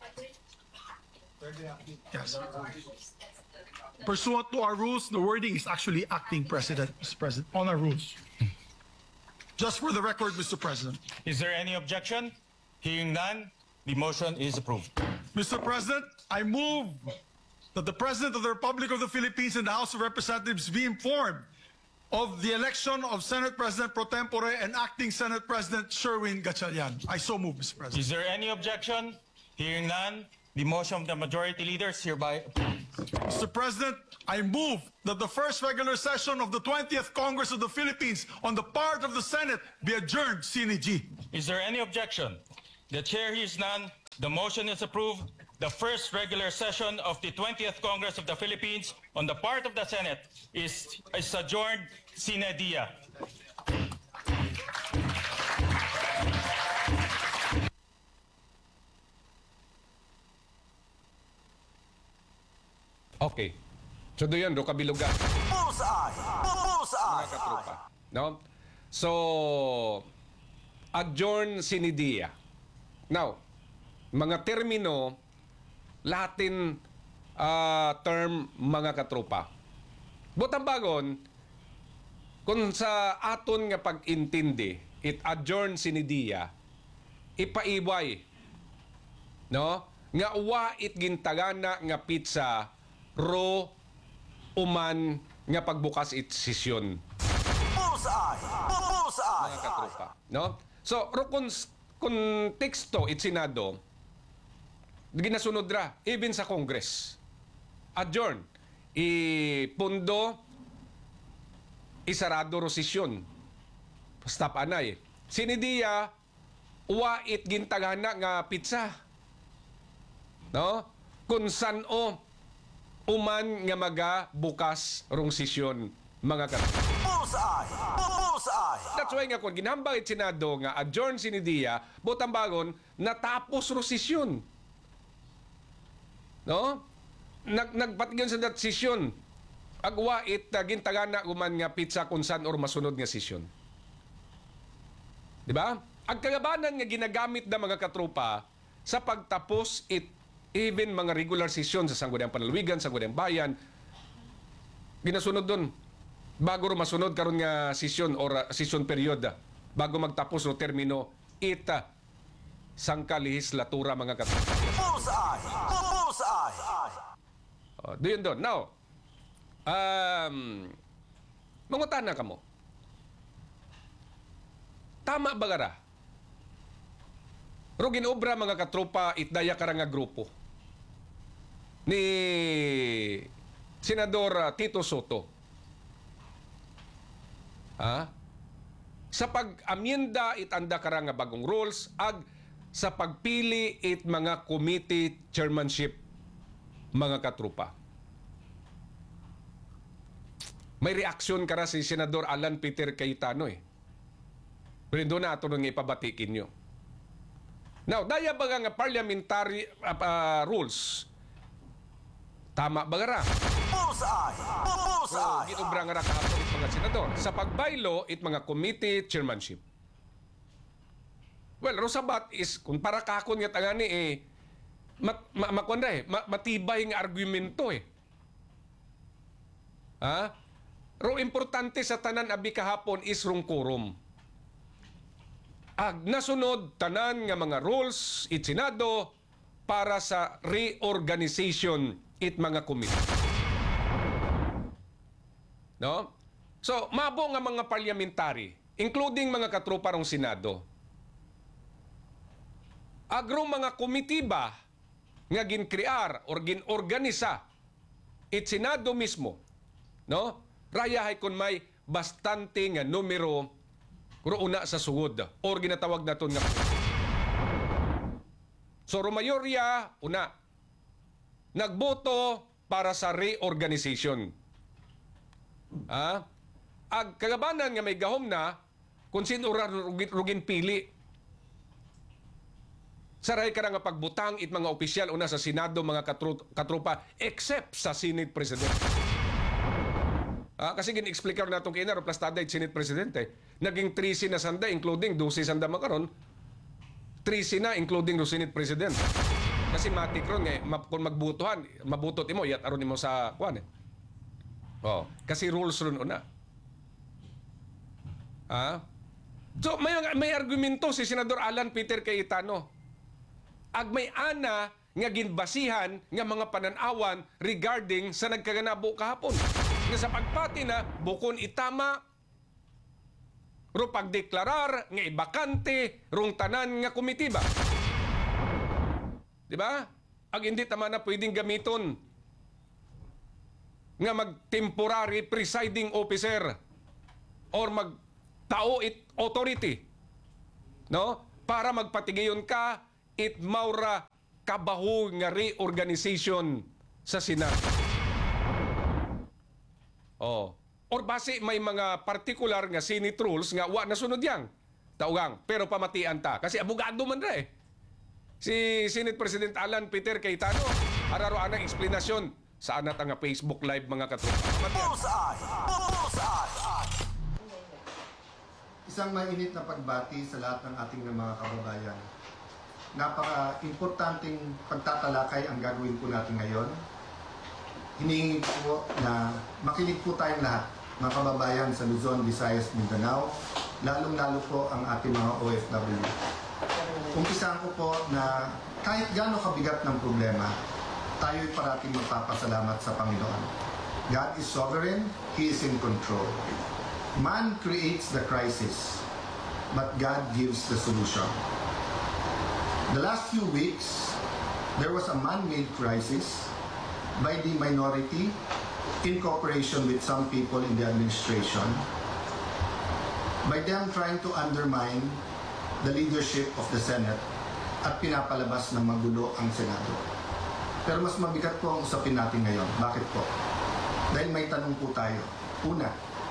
Yes. Pursuant to our rules, the wording is actually acting president, Mister President, on our rules. Just for the record, Mister President. Is there any objection? Hearing none, the motion is approved. Mister President, I move that the President of the Republic of the Philippines and the House of Representatives be informed of the election of Senate President pro tempore and acting Senate President Sherwin Gatchalian. I so move, Mister President. Is there any objection? Hearing none, The motion of the majority leader is hereby approved. Mister President, I move that the first regular session of the twentieth Congress of the Philippines on the part of the Senate be adjourned sine die. Is there any objection? The chair hears none. The motion is approved. The first regular session of the twentieth Congress of the Philippines on the part of the Senate is, is adjourned sine die. Okay. So doon do kabilugan. Bullseye! Bullseye! Mga katropa. No? So, adjourn sine die. Now, mga termino, Latin uh, term mga katropa. Butang bagon, kung sa aton nga pag-intindi, it adjourn sine die, ipaiway. No? Nga uwa it gintagana nga pizza ro uman nga pagbukas it sesyon. Bullseye! Bullseye! Mga katropa. No? So, ro kung, kung teksto it Senado, ginasunod ra, even sa Congress. Adjourn. Ipundo, isarado ro sesyon. Stop anay. Sinidiya, uwa it gintagana nga pizza. No? Kung san o, uman nga maga bukas rong sesyon, mga katropa. Bullseye! Bullseye! That's why nga kung ginhambang it Senado nga adjourn sinidiya, butang bagon, natapos ro sesyon. No? Nag nagpatigyon sa dat sesyon. Agwa it uh, gintagana uman nga pizza kung saan or masunod nga sesyon. Di ba? Ang kagabanan nga ginagamit na mga katropa sa pagtapos it even mga regular session sa Sangguniang Panlalawigan, Sangguniang Bayan, ginasunod doon. Bago ro masunod karon nga session or uh, session period, uh, bago magtapos no termino, ita sangka lehislatura mga katropa. Bullseye! Bullseye! Oh, doon doon. Now, um, mangutana ka mo. Tama ba gara? Pero ginobra mga katropa itdaya ka nga grupo ni Senador uh, Tito Soto. Ha? Sa pag-amyenda itanda ka nga bagong rules ag sa pagpili it mga committee chairmanship mga katropa. May reaksyon ka ra si Senador Alan Peter Cayetano eh. Pero doon na ito nang ipabatikin nyo. Now, daya ba nga parliamentary uh, uh, rules? Tama ba nga ra? Bullseye! So, Bullseye! ginubra nga ra kahapon it mga senador. Sa pagbaylo, it mga committee chairmanship. Well, Rosabat is, kung para kakon nga tangani eh, mat, ma, makwanda eh, ma, matibay nga argumento eh. Ha? Ro importante sa tanan abi kahapon is rong quorum. Ag nasunod tanan nga mga rules it Senado para sa reorganization it mga committee. No? So, mabo nga mga parliamentary, including mga katropa rong Senado. Agro mga komitiba nga ginkrear or ginorganisa it Senado mismo, no? Rayahay kun may bastante nga numero kuro una sa sugod or ginatawag naton nga so mayorya una nagboto para sa reorganization. Ah, ag kagabanan nga may gahom na kung sino rugin, rugin pili. Saray ka nga pagbutang it mga opisyal una sa Senado mga katru, katrupa except sa Senate President. Ah, kasi gin-explicar na itong kinaro plastada it Senate Presidente. Naging trisi na sanda including dosi sanda makaron. trisi na including do Senate President. Kasi matik ron eh, kung magbutuhan, mabutot imo, yat aron imo sa kuan eh. Oh, kasi rules ron una. Ah? So may may argumento si Senador Alan Peter Cayetano. Ag may ana nga ginbasihan nga mga pananawan regarding sa nagkaganabo kahapon. Nga sa pagpati na bukon itama ro pagdeklarar nga ibakante rong tanan nga komitiba. Di ba? ag hindi tama na pwedeng gamiton nga mag-temporary presiding officer or mag-tao it authority, no? Para magpatigayon ka, it maura kabaho nga reorganization sa Senado. Oh. Or base may mga particular nga Senate rules nga wa nasunod yang taugang, pero pamatian ta. Kasi abogado man ra eh. Si Senate President Alan Peter Cayetano, araro anang eksplanasyon sa anat nga Facebook Live mga katropa. Bullseye. Bullseye. Isang mainit na pagbati sa lahat ng ating mga kababayan. Napaka-importanting pagtatalakay ang gagawin po natin ngayon. Hiningi po na makinig po tayong lahat, mga kababayan sa Luzon, Visayas, Mindanao, lalong-lalo po ang ating mga O F W. Umpisahan ko po na kahit gaano kabigat ng problema, tayo'y parating magpapasalamat sa Panginoon. God is sovereign, He is in control. Man creates the crisis, but God gives the solution. The last few weeks, there was a man-made crisis by the minority in cooperation with some people in the administration, by them trying to undermine the leadership of the Senate at pinapalabas na magulo ang Senado. Pero mas mabigat po ang usapin natin ngayon. Bakit po? Dahil may tanong po tayo. Una,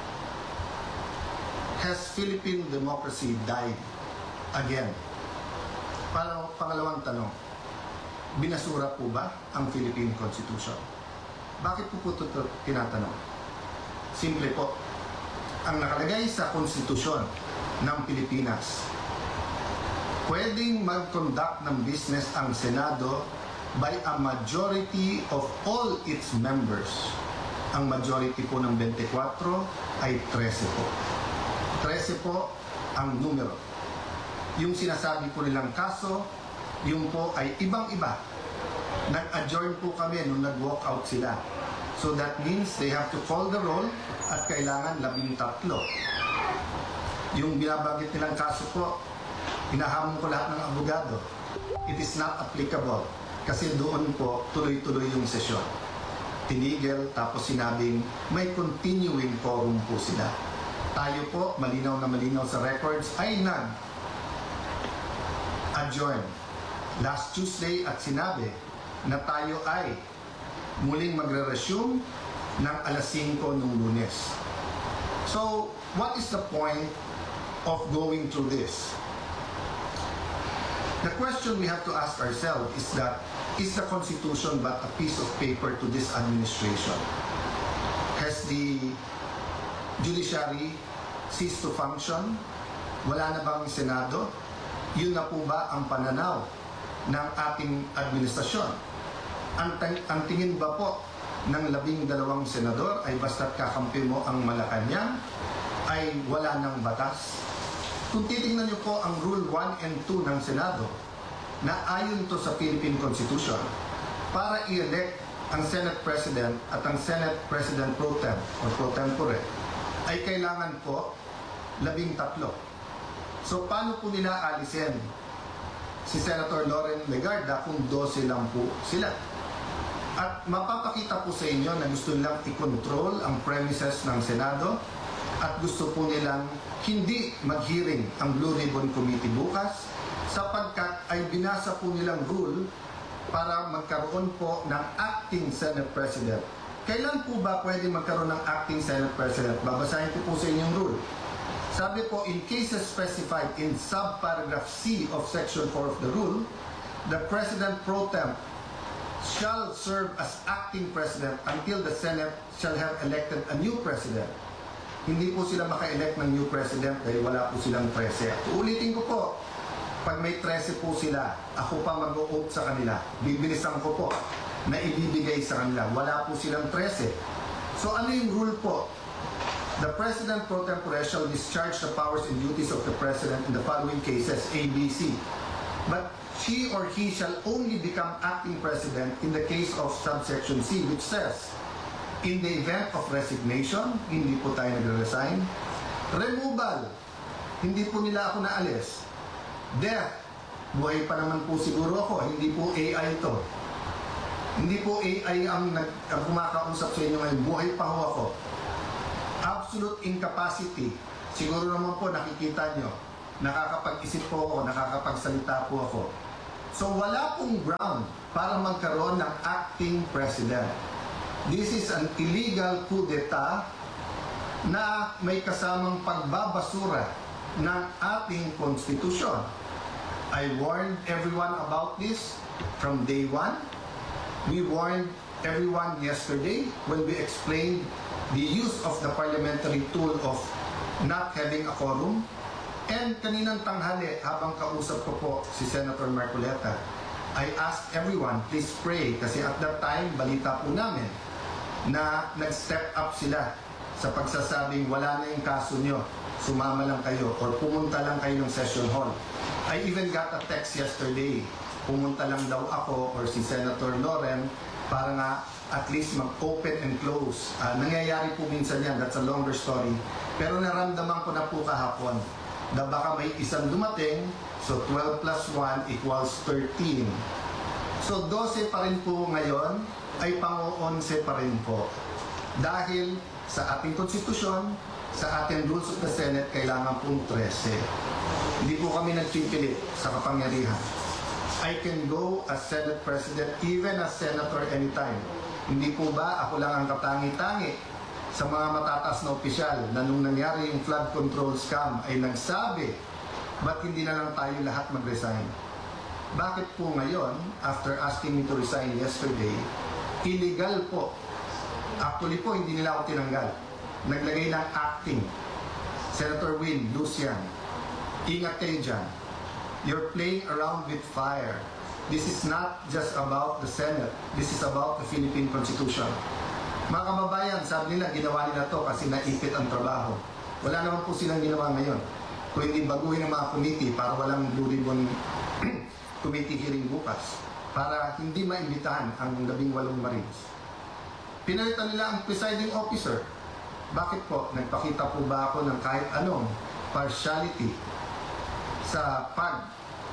has Philippine democracy died again? Para, pangalawang tanong, binasura po ba ang Philippine Constitution? Bakit po po ito tinatanong? Simple po, ang nakalagay sa konstitusyon ng Pilipinas, pwedeng mag-conduct ng business ang Senado by a majority of all its members. Ang majority po ng twenty-four ay thirteen po. thirteen po ang numero. Yung sinasabi po nilang kaso, yung po ay ibang-iba. Nag-adjourn po kami nung nag-walk out sila. So that means they have to call the roll at kailangan labing tatlo. Yung binabagit nilang kaso po, hinahamon ko lahat ng abogado. It is not applicable. Kasi doon po, tuloy-tuloy yung sesyon. Tinigil, tapos sinabing may continuing quorum po sila. Tayo po, malinaw na malinaw sa records, ay nag-adjourn last Tuesday at sinabi na tayo ay muling magre-resume ng alas singko nung Lunes. So, what is the point of going through this? The question we have to ask ourselves is that, is the Constitution but a piece of paper to this administration? Has the judiciary ceased to function? Wala na bang Senado? Yun na po ba ang pananaw ng ating administrasyon? Ang, ang tingin ba po ng labing dalawang senador ay basta't kakampi mo ang Malacanang ay wala ng batas? Kung titingnan niyo po ang Rule one and two ng Senado, na ayon to sa Philippine Constitution, para i-elect ang Senate President at ang Senate President Pro Tem o Pro Tempore, ay kailangan po labing tatlo. So paano po nila alisin si Senator Loren Legarda kung dose lang po sila? At mapapakita po sa inyo na gusto nilang i-control ang premises ng Senado at gusto po nilang hindi mag-hearing ang Blue Ribbon Committee bukas sapagkat ay binasa po nilang rule para magkaroon po ng acting Senate President. Kailan po ba pwede magkaroon ng acting Senate President? Babasahin ko po sa inyong rule. Sabi po, in cases specified in subparagraph C of Section four of the rule, the President Pro Tem shall serve as acting President until the Senate shall have elected a new President. Hindi po sila maka-elect ng new President dahil wala po silang thirteen. Uulitin ko po, pag may thirteen po sila, ako pa mag-o-oath sa kanila. Bibilisan ko po na ibibigay sa kanila. Wala po silang thirteen. So ano yung rule po? The President Pro Tempore shall discharge the powers and duties of the President in the following cases, A, B, C. But she or he shall only become acting President in the case of subsection C, which says, in the event of resignation, hindi po tayo nagre-resign. Removal, hindi po nila ako naalis. Death, buhay pa naman po siguro ako, hindi po A I ito. Hindi po A I ang, nag, ang kumakausap sa inyo ngayon. Buhay pa ho ako. Absolute incapacity. Siguro naman po nakikita nyo. Nakakapag-isip po ako, nakakapagsalita po ako. So wala pong ground para magkaroon ng acting president. This is an illegal coup d'etat na may kasamang pagbabasura ng ating konstitusyon. I warned everyone about this from day one. We warned everyone yesterday when we explained the use of the parliamentary tool of not having a quorum. And kaninang tanghali, habang kausap ko po si Senator Marcoleta, I asked everyone, please pray, kasi at that time, balita po namin na nag-step up sila sa pagsasabing wala na yung kaso nyo, sumama lang kayo or pumunta lang kayo ng session hall. I even got a text yesterday, pumunta lang daw ako or si Senator Loren para nga at least mag-open and close. Uh, nangyayari po minsan yan, that's a longer story. Pero naramdaman ko na po kahapon na baka may isang dumating, so twelve plus one equals thirteen. So twelve pa rin po ngayon, ay pang-onse pa rin po. Dahil sa ating konstitusyon, sa ating rules of the Senate, kailangan pong thirteen. Hindi po kami nagpipilit sa kapangyarihan. I can go as Senate President, even as Senator anytime. Hindi po ba ako lang ang katangi-tangi sa mga matataas na opisyal na nung nangyari yung flood control scam ay nagsabi, ba't hindi na lang tayo lahat mag-resign? Bakit po ngayon, after asking me to resign yesterday, illegal po. Actually po, hindi nila ako tinanggal. Naglagay ng acting. Senator Win, Lucian, ingat kayo dyan. You're playing around with fire. This is not just about the Senate. This is about the Philippine Constitution. Mga kababayan, sabi nila, ginawa nila to kasi naipit ang trabaho. Wala naman po silang ginawa ngayon. Kung hindi baguhin ang mga committee para walang Blue Ribbon committee hearing bukas. Para hindi maimbitahan ang labing walong Marines. Pinalitan nila ang presiding officer. Bakit po? Nagpakita po ba ako ng kahit anong partiality sa pag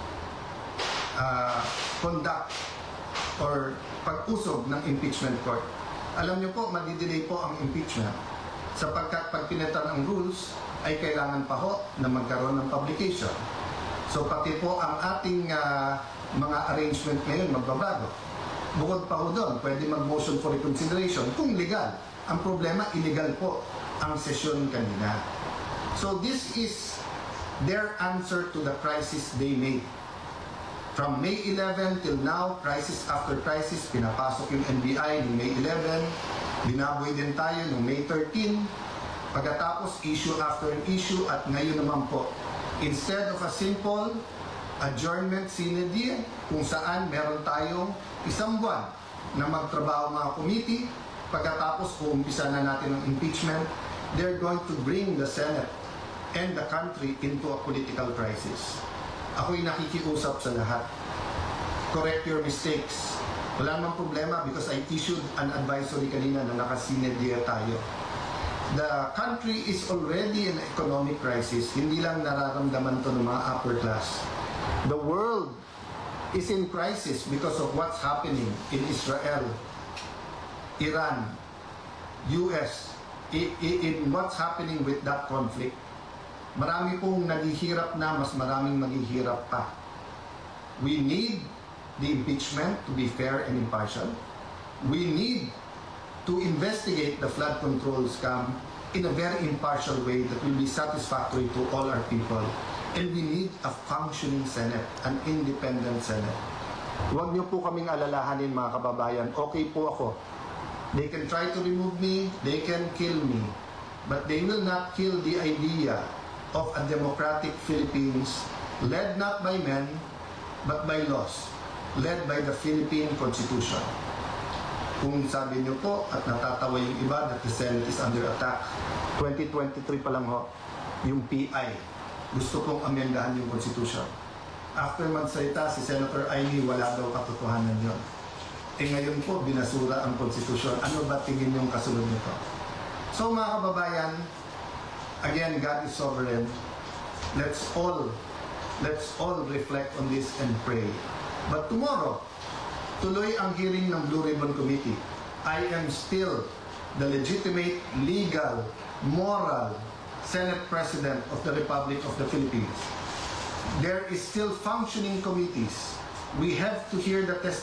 uh, conduct or pag-usog ng impeachment court? Alam niyo po, madidelay po ang impeachment sapagkat pag pinitan ang rules ay kailangan pa ho na magkaroon ng publication. So pati po ang ating uh, mga arrangement ngayon magbabago. Bukod pa ho doon, pwede mag-motion for reconsideration kung legal. Ang problema, illegal po ang sesyon kanina. So this is their answer to the crisis they made. From May eleventh till now, crisis after crisis, pinapasok yung N B I ng May eleventh, binaboy din tayo ng May thirteenth, pagkatapos issue after issue, at ngayon naman po, instead of a simple adjournment sine die, kung saan meron tayong isang buwan na magtrabaho mga committee, pagkatapos uumpisa na natin ang impeachment, they're going to bring the Senate and the country into a political crisis. Ako'y nakikiusap sa lahat. Correct your mistakes. Wala namang problema because I issued an advisory kanina na nakasine die tayo. The country is already in economic crisis. Hindi lang nararamdaman to ng mga upper class. The world is in crisis because of what's happening in Israel, Iran, U S, in what's happening with that conflict. Marami pong naghihirap na, mas maraming maghihirap pa. We need the impeachment to be fair and impartial. We need to investigate the flood control scam in a very impartial way that will be satisfactory to all our people. And we need a functioning Senate, an independent Senate. Huwag niyo po kaming alalahanin mga kababayan. Okay po ako. They can try to remove me, they can kill me. But they will not kill the idea of a democratic Philippines led not by men, but by laws, led by the Philippine Constitution. Kung sabi niyo po at natatawa yung iba that the Senate is under attack, twenty twenty-three pa lang ho, yung P I, gusto pong amendahan yung Constitution. After magsalita si Senator Aimee, wala daw katotohanan yun. Eh ngayon po, binasura ang Constitution. Ano ba tingin yung kasunod nito? So mga kababayan, again, God is sovereign. Let's all, let's all reflect on this and pray. But tomorrow, tuloy ang hearing ng Blue Ribbon Committee, I am still the legitimate, legal, moral Senate President of the Republic of the Philippines. There is still functioning committees. We have to hear the testimony